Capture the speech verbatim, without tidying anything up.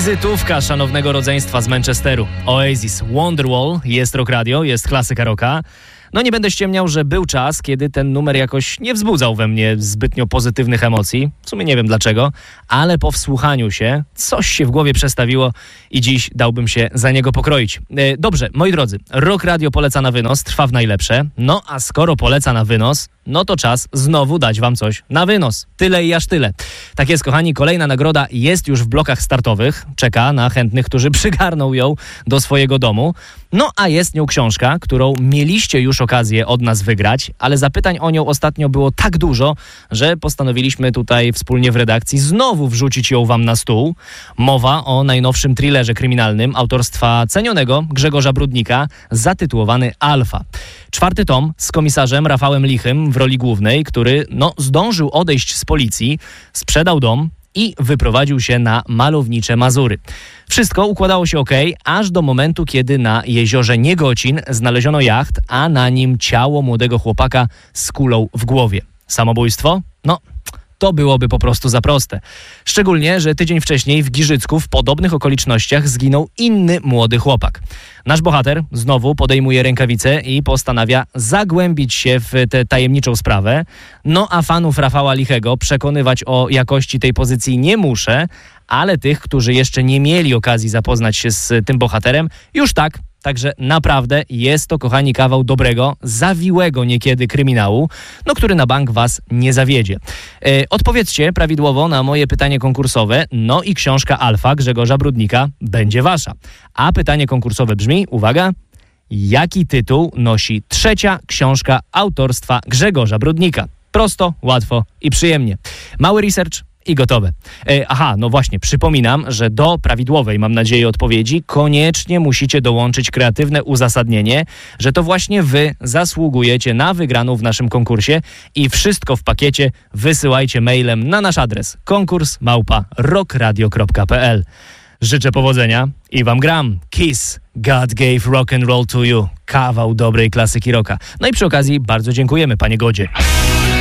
Wizytówka szanownego rodzeństwa z Manchesteru. Oasis, Wonderwall, jest Rock Radio, jest klasyka rocka. No nie będę ściemniał, że był czas, kiedy ten numer jakoś nie wzbudzał we mnie zbytnio pozytywnych emocji. W sumie nie wiem dlaczego, ale po wsłuchaniu się coś się w głowie przestawiło i dziś dałbym się za niego pokroić. E, dobrze, moi drodzy, Rock Radio poleca na wynos, trwa w najlepsze. No a skoro poleca na wynos, no to czas znowu dać wam coś na wynos. Tyle i aż tyle. Tak jest, kochani, kolejna nagroda jest już w blokach startowych. Czeka na chętnych, którzy przygarną ją do swojego domu. No a jest nią książka, którą mieliście już okazję od nas wygrać, ale zapytań o nią ostatnio było tak dużo, że postanowiliśmy tutaj wspólnie w redakcji znowu wrzucić ją wam na stół. Mowa o najnowszym thrillerze kryminalnym autorstwa cenionego Grzegorza Brudnika, zatytułowany Alfa. Czwarty tom z komisarzem Rafałem Lichym w roli głównej, który no, zdążył odejść z policji, sprzedał dom i wyprowadził się na malownicze Mazury. Wszystko układało się ok, aż do momentu, kiedy na jeziorze Niegocin znaleziono jacht, a na nim ciało młodego chłopaka z kulą w głowie. Samobójstwo? No, to byłoby po prostu za proste. Szczególnie, że tydzień wcześniej w Giżycku w podobnych okolicznościach zginął inny młody chłopak. Nasz bohater znowu podejmuje rękawice i postanawia zagłębić się w tę tajemniczą sprawę. No a fanów Rafała Lichego przekonywać o jakości tej pozycji nie muszę, ale tych, którzy jeszcze nie mieli okazji zapoznać się z tym bohaterem, już tak. Także naprawdę jest to, kochani, kawał dobrego, zawiłego niekiedy kryminału, no który na bank was nie zawiedzie. E, odpowiedzcie prawidłowo na moje pytanie konkursowe, no i książka Alfa Grzegorza Brudnika będzie wasza. A pytanie konkursowe brzmi, uwaga, jaki tytuł nosi trzecia książka autorstwa Grzegorza Brudnika? Prosto, łatwo i przyjemnie. Mały research i gotowe. E, aha, no właśnie, przypominam, że do prawidłowej, mam nadzieję, odpowiedzi koniecznie musicie dołączyć kreatywne uzasadnienie, że to właśnie wy zasługujecie na wygraną w naszym konkursie i wszystko w pakiecie wysyłajcie mailem na nasz adres konkurs małpa rockradio kropka p l. Życzę powodzenia i wam gram. Kiss, God gave rock and roll to you. Kawał dobrej klasyki rocka. No i przy okazji bardzo dziękujemy, panie Godzie.